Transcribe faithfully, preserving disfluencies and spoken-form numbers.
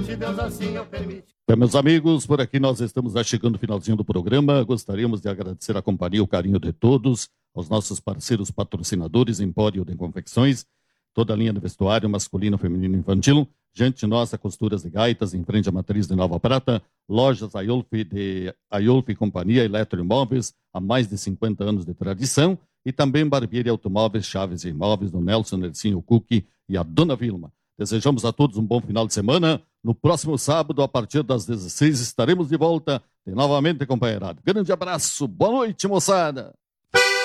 se Deus assim o permite. Bem, meus amigos, por aqui nós estamos já chegando no finalzinho do programa. Gostaríamos de agradecer a companhia e o carinho de todos, aos nossos parceiros patrocinadores, Empório de Confecções, toda a linha de vestuário masculino, feminino e infantil, Gente Nossa Costuras de Gaitas, em frente à matriz de Nova Prata, lojas Aiolf de Aiolf e Companhia Eletroimóveis, há mais de cinquenta anos de tradição, e também Barbearia Automóveis, Chaves e Imóveis, do Nelson Nercinho Cook e a Dona Vilma. Desejamos a todos um bom final de semana. No próximo sábado, a partir das dezesseis, estaremos de volta e novamente, companheirado. Grande abraço, boa noite, moçada!